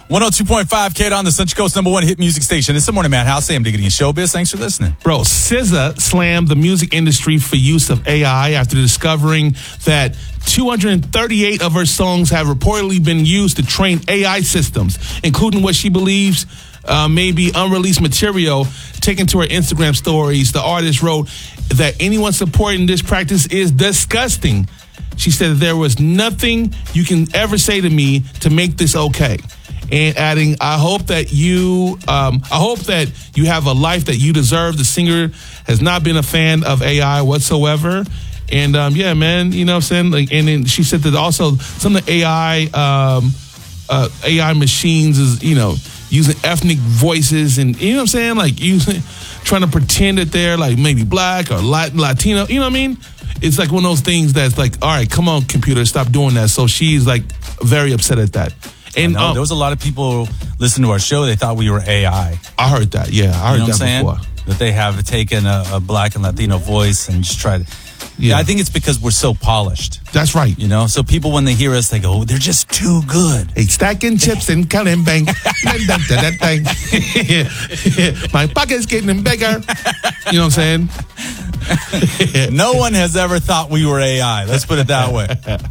102.5 Kate on the Central Coast #1 hit music station. It's the Morning Madhouse. Sam Diggity and Showbiz. Thanks for listening. Bro, SZA slammed the music industry for use of AI after discovering that 238 of her songs have reportedly been used to train AI systems, including what she believes may be unreleased material taken to her Instagram stories. The artist wrote that anyone supporting this practice is disgusting. She said that there was nothing you can ever say to me to make this okay. And adding, I hope that you have a life that you deserve. The singer has not been a fan of AI whatsoever. And yeah, man, you know what I'm saying? Like, and then she said that also some of the AI machines is, you know, using ethnic voices and, you know what I'm saying? Like trying to pretend that they're like maybe black or Latino, you know what I mean? It's like one of those things that's like, all right, come on, computer, stop doing that. So she's like very upset at that. And there was a lot of people listening to our show. They thought we were AI. I heard that. Yeah, I heard that before. That they have taken a black and Latino voice and just tried. Yeah, I think it's because we're so polished. That's right. You know, so people when they hear us, they go, oh, "They're just too good." Hey, stacking chips and counting bank. My pocket's getting bigger. You know what I'm saying? No one has ever thought we were AI. Let's put it that way.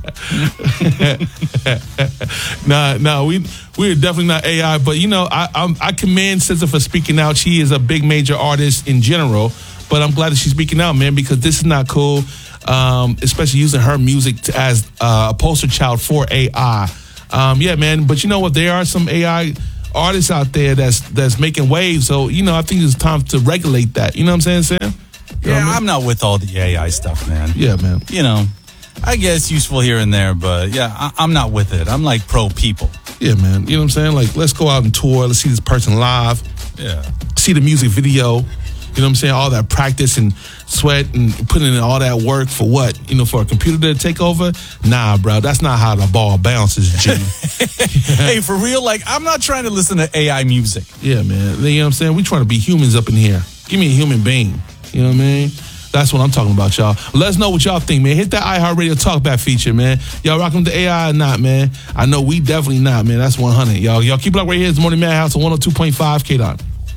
No, we're definitely not AI. But you know, I commend SZA for speaking out. She is a big major artist in general. But I'm glad that she's speaking out, man, because this is not cool, especially using her music as a poster child for AI. Yeah, man, but you know what? There are some AI artists out there that's making waves. So, you know, I think it's time to regulate that. You know what I'm saying, Sam? Yeah, I'm not with all the AI stuff, man. Yeah, man. You know, I guess useful here and there, but yeah, I'm not with it. I'm like pro people. Yeah, man. You know what I'm saying? Like, let's go out and tour. Let's see this person live. Yeah. See the music video. You know what I'm saying? All that practice and sweat and putting in all that work for what? You know, for a computer to take over? Nah, bro. That's not how the ball bounces, G. Hey, for real, like, I'm not trying to listen to AI music. Yeah, man. You know what I'm saying? We trying to be humans up in here. Give me a human being. You know what I mean? That's what I'm talking about, y'all. Let us know what y'all think, man. Hit that iHeartRadio Talkback feature, man. Y'all rocking the AI or not, man? I know we definitely not, man. That's 100. Y'all keep it up right here. It's Morning Madhouse on 102.5 K-Dot.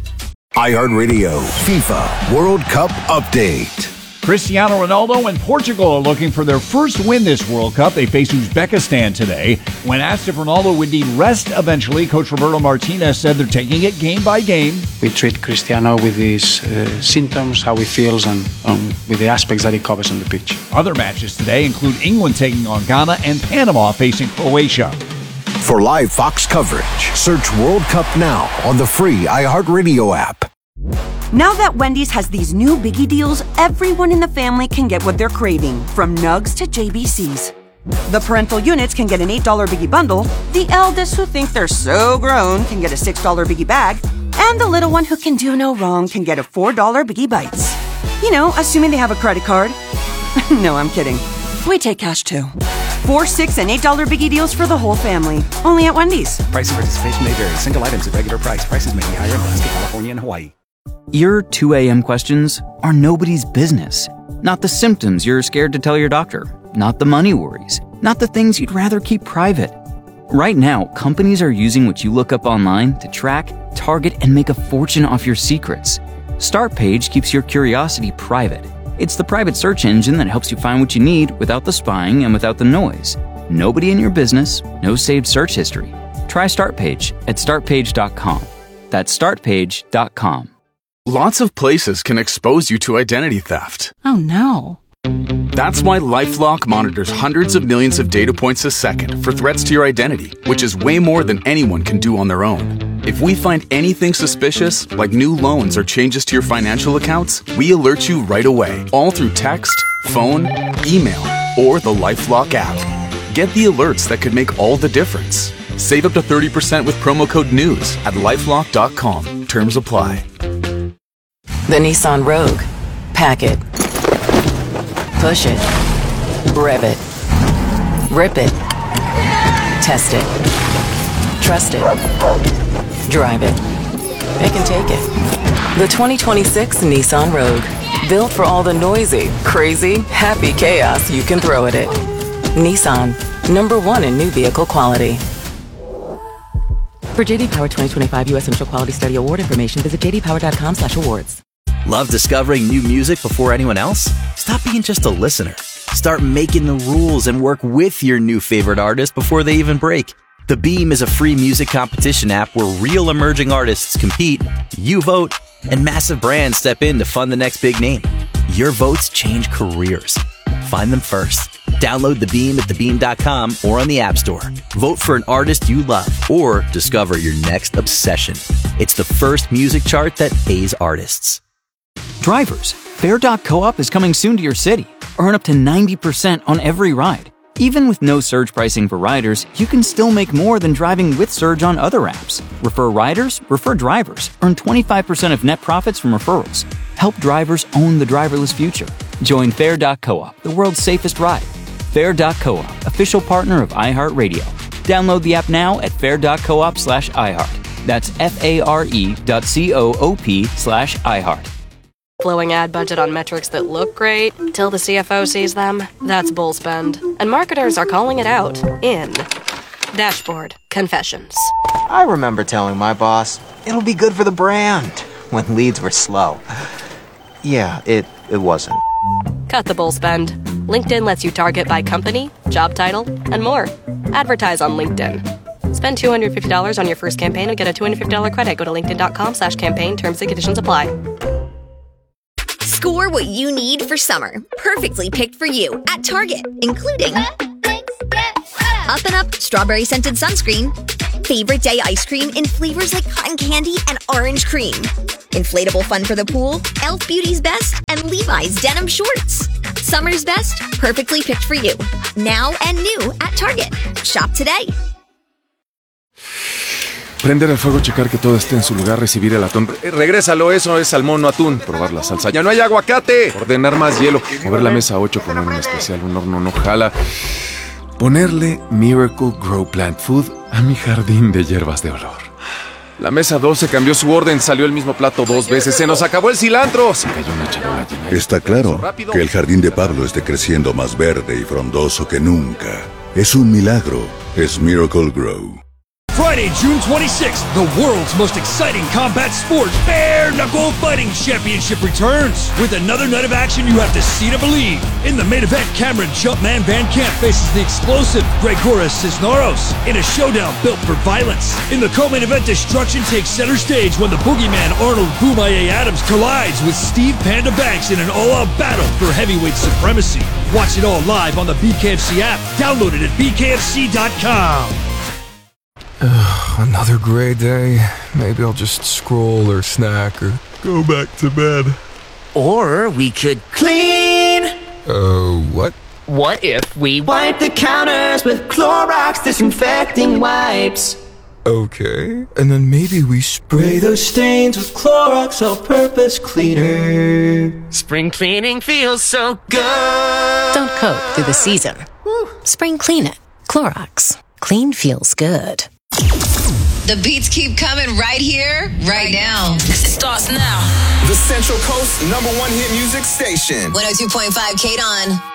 iHeartRadio FIFA World Cup Update. Cristiano Ronaldo and Portugal are looking for their first win this World Cup. They face Uzbekistan today. When asked if Ronaldo would need rest eventually, Coach Roberto Martinez said they're taking it game by game. We treat Cristiano with his symptoms, how he feels, and with the aspects that he covers on the pitch. Other matches today include England taking on Ghana and Panama facing Croatia. For live Fox coverage, search World Cup now on the free iHeartRadio app. Now that Wendy's has these new biggie deals, everyone in the family can get what they're craving, from Nugs to JBCs. The parental units can get an $8 biggie bundle, the eldest who think they're so grown can get a $6 biggie bag, and the little one who can do no wrong can get a $4 biggie bites. You know, assuming they have a credit card. No, I'm kidding. We take cash too. $4, $6, and $8 biggie deals for the whole family. Only at Wendy's. Price and participation may vary. Single items at regular price. Prices may be higher in Alaska, California, and Hawaii. Your 2 a.m. questions are nobody's business. Not the symptoms you're scared to tell your doctor. Not the money worries. Not the things you'd rather keep private. Right now, companies are using what you look up online to track, target, and make a fortune off your secrets. Startpage keeps your curiosity private. It's the private search engine that helps you find what you need without the spying and without the noise. Nobody in your business, no saved search history. Try Startpage at startpage.com. That's startpage.com. Lots of places can expose you to identity theft. Oh no. That's why LifeLock monitors hundreds of millions of data points a second for threats to your identity, which is way more than anyone can do on their own. If we find anything suspicious, like new loans or changes to your financial accounts, we alert you right away, all through text, phone, email, or the LifeLock app. Get the alerts that could make all the difference. Save up to 30% with promo code NEWS at LifeLock.com. Terms apply. The Nissan Rogue. Pack it. Push it. Rev it. Rip it. Test it. Trust it. Drive it. It can take it. The 2026 Nissan Rogue. Built for all the noisy, crazy, happy chaos you can throw at it. Nissan. #1 in new vehicle quality. For JD Power 2025 U.S. Central Quality Study Award information, visit jdpower.com/awards. Love discovering new music before anyone else? Stop being just a listener. Start making the rules and work with your new favorite artist before they even break. The Beam is a free music competition app where real emerging artists compete, you vote, and massive brands step in to fund the next big name. Your votes change careers. Find them first. Download The Beam at thebeam.com or on the App Store. Vote for an artist you love or discover your next obsession. It's the first music chart that pays artists. Drivers, Fare.coop is coming soon to your city. Earn up to 90% on every ride. Even with no surge pricing for riders, you can still make more than driving with surge on other apps. Refer riders, refer drivers. Earn 25% of net profits from referrals. Help drivers own the driverless future. Join Fare.coop, the world's safest ride. Fare.coop, official partner of iHeartRadio. Download the app now at fare.coop/iHeart. That's FARE.coop/iHeart. Blowing ad budget on metrics that look great till the CFO sees them? That's bull spend. And marketers are calling it out in Dashboard Confessions. I remember telling my boss, it'll be good for the brand, when leads were slow. Yeah, it wasn't. Cut the bull spend. LinkedIn lets you target by company, job title, and more. Advertise on LinkedIn. Spend $250 on your first campaign and get a $250 credit. Go to linkedin.com/campaign. Terms and conditions apply. Score what you need for summer. Perfectly picked for you at Target, including Up and Up Strawberry Scented Sunscreen, Favorite Day Ice Cream in flavors like cotton candy and orange cream, Inflatable Fun for the Pool, Elf Beauty's Best, and Levi's Denim Shorts. Summer's best, perfectly picked for you. Now and new at Target. Shop today. Prender el fuego, checar que todo esté en su lugar, recibir el atún. Regrésalo, eso es salmón, no atún. Probar la salsa. ¡Ya no hay aguacate! Ordenar más hielo. Mover la mesa 8 con un especial. Un horno no jala. Ponerle Miracle Grow Plant Food a mi jardín de hierbas de olor. La mesa 12 cambió su orden, salió el mismo plato 2 veces. ¡Se nos acabó el cilantro! Se cayó una charola llena. Está claro que el jardín de Pablo esté creciendo más verde y frondoso que nunca. Es un milagro. Es Miracle Grow. Friday, June 26th, the world's most exciting combat sport, Bare Knuckle Fighting Championship returns. With another night of action you have to see to believe. In the main event, Cameron Jumpman Van Camp faces the explosive Gregoras Cisneros in a showdown built for violence. In the co-main event, destruction takes center stage when the boogeyman Arnold Boomaye Adams collides with Steve Panda Banks in an all-out battle for heavyweight supremacy. Watch it all live on the BKFC app. Download it at bkfc.com. Another gray day. Maybe I'll just scroll or snack or go back to bed. Or we could clean. What? What if we wipe the counters with Clorox disinfecting wipes? Okay. And then maybe we spray those stains with Clorox all-purpose cleaner. Spring cleaning feels so good. Don't cope through the season. Spring clean it. Clorox. Clean feels good. The beats keep coming right here, right now. It starts now. The Central Coast #1 hit music station. 102.5 KDON.